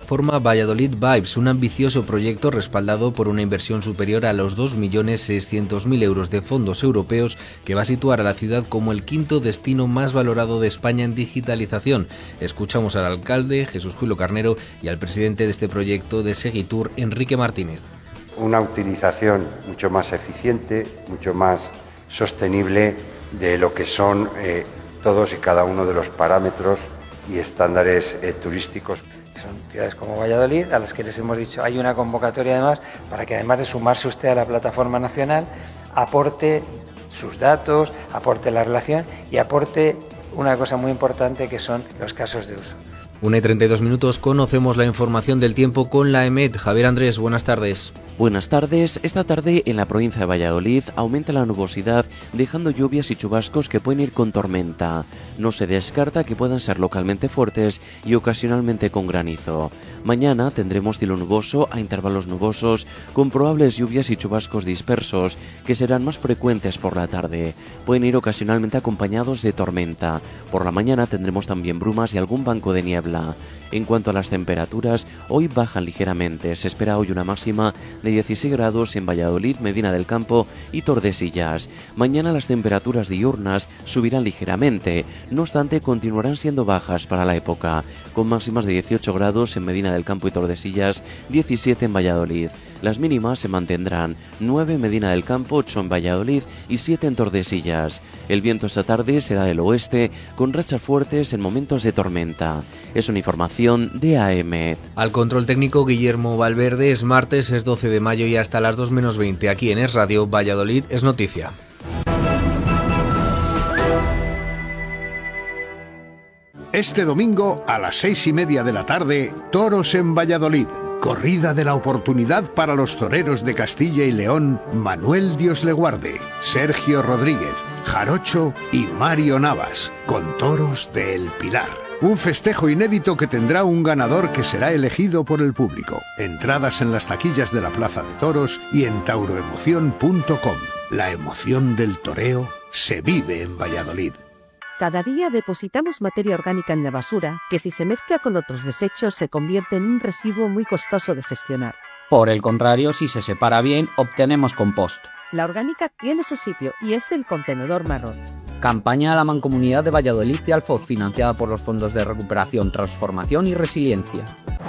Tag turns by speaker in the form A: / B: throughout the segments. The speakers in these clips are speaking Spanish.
A: plataforma Valladolid Vibes, un ambicioso proyecto respaldado por una inversión superior a los 2.600.000 euros de fondos europeos que va a situar a la ciudad como el quinto destino más valorado de España en digitalización. Escuchamos al alcalde, Jesús Julio Carnero, y al presidente de este proyecto de Segitur, Enrique Martínez.
B: Una utilización mucho más eficiente, mucho más sostenible de lo que son todos y cada uno de los parámetros y estándares turísticos.
C: Son ciudades como Valladolid, a las que les hemos dicho, hay una convocatoria además, para que además de sumarse usted a la plataforma nacional, aporte sus datos, aporte la relación y aporte una cosa muy importante que son los casos de uso.
A: 1:32, conocemos la información del tiempo con la EMET. Javier Andrés, buenas tardes.
D: Buenas tardes. Esta tarde en la provincia de Valladolid aumenta la nubosidad, dejando lluvias y chubascos que pueden ir con tormenta. No se descarta que puedan ser localmente fuertes y ocasionalmente con granizo. Mañana tendremos cielo nuboso a intervalos nubosos, con probables lluvias y chubascos dispersos, que serán más frecuentes por la tarde. Pueden ir ocasionalmente acompañados de tormenta. Por la mañana tendremos también brumas y algún banco de niebla. En cuanto a las temperaturas, hoy bajan ligeramente. Se espera hoy una máxima de 16 grados en Valladolid, Medina del Campo y Tordesillas. Mañana las temperaturas diurnas subirán ligeramente, no obstante continuarán siendo bajas para la época, con máximas de 18 grados en Medina del Campo y Tordesillas, 17 en Valladolid. Las mínimas se mantendrán, 9 en Medina del Campo, 8 en Valladolid y 7 en Tordesillas. El viento esta tarde será del oeste, con rachas fuertes en momentos de tormenta. Es una información de AEMET.
A: Al control técnico Guillermo Valverde. Es martes, es 12 de mayo y hasta las 2 menos 20 aquí en Es Radio, Valladolid es noticia.
E: Este domingo a las 6:30 de la tarde, Toros en Valladolid. Corrida de la oportunidad para los toreros de Castilla y León, Manuel Dios le guarde, Sergio Rodríguez, Jarocho y Mario Navas, con toros de El Pilar. Un festejo inédito que tendrá un ganador que será elegido por el público. Entradas en las taquillas de la Plaza de Toros y en tauroemoción.com. La emoción del toreo se vive en Valladolid.
F: Cada día depositamos materia orgánica en la basura, que si se mezcla con otros desechos se convierte en un residuo muy costoso de gestionar.
G: Por el contrario, si se separa bien, obtenemos compost.
F: La orgánica tiene su sitio y es el contenedor marrón.
G: Campaña de la Mancomunidad de Valladolid y Alfoz, financiada por los Fondos de Recuperación, Transformación y Resiliencia.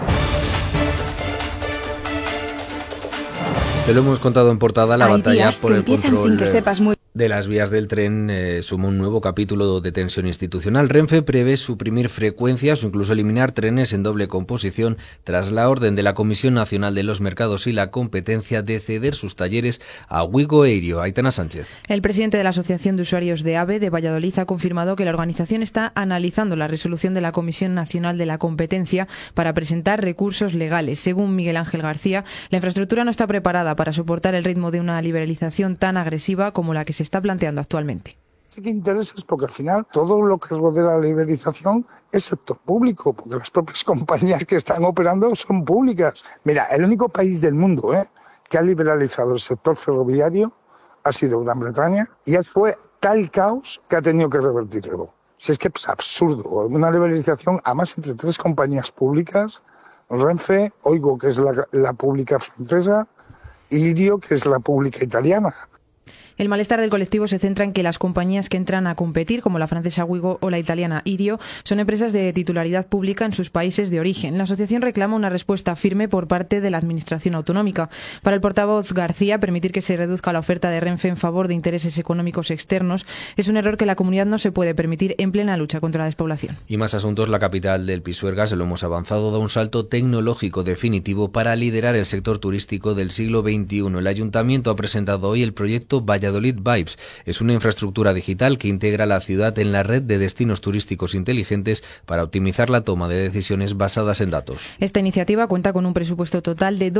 A: Se lo hemos contado en portada, la batalla por el control
H: de las vías del tren suma un nuevo capítulo de tensión institucional. Renfe prevé suprimir frecuencias o incluso eliminar trenes en doble composición tras la orden de la Comisión Nacional de los Mercados y la Competencia de ceder sus talleres a Wigo e Irio. Aitana Sánchez.
I: El presidente de la Asociación de Usuarios de AVE de Valladolid ha confirmado que la organización está analizando la resolución de la Comisión Nacional de la Competencia para presentar recursos legales. Según Miguel Ángel García, la infraestructura no está preparada para soportar el ritmo de una liberalización tan agresiva como la que se está planteando actualmente.
J: Sí que intereses porque al final todo lo que rodea la liberalización es sector público, porque las propias compañías que están operando son públicas. Mira, el único país del mundo que ha liberalizado el sector ferroviario ha sido Gran Bretaña y fue tal caos que ha tenido que revertirlo. Si es que es absurdo, una liberalización además entre tres compañías públicas, Renfe, Oigo, que es la pública francesa, y Irio, que es la pública italiana.
I: El malestar del colectivo se centra en que las compañías que entran a competir, como la francesa Wigo o la italiana Irio, son empresas de titularidad pública en sus países de origen. La asociación reclama una respuesta firme por parte de la Administración autonómica. Para el portavoz García, permitir que se reduzca la oferta de Renfe en favor de intereses económicos externos es un error que la comunidad no se puede permitir en plena lucha contra la despoblación.
H: Y más asuntos. La capital del Pisuerga, se lo hemos avanzado, da un salto tecnológico definitivo para liderar el sector turístico del siglo XXI. El Ayuntamiento ha presentado hoy el proyecto Valladolid Vibes. Es una infraestructura digital que integra la ciudad en la red de destinos turísticos inteligentes para optimizar la toma de decisiones basadas en datos.
I: Esta iniciativa cuenta con un presupuesto total de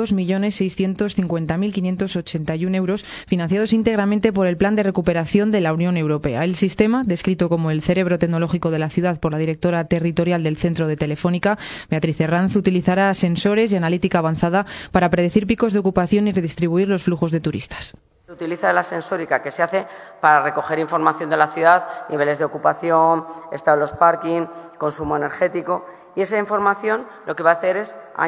I: 2.650.581 euros, financiados íntegramente por el Plan de Recuperación de la Unión Europea. El sistema, descrito como el cerebro tecnológico de la ciudad por la directora territorial del Centro de Telefónica, Beatriz Herranz, utilizará sensores y analítica avanzada para predecir picos de ocupación y redistribuir los flujos de turistas.
K: Se utiliza la sensórica que se hace para recoger información de la ciudad, niveles de ocupación, estado de los parking, consumo energético, y esa información lo que va a hacer es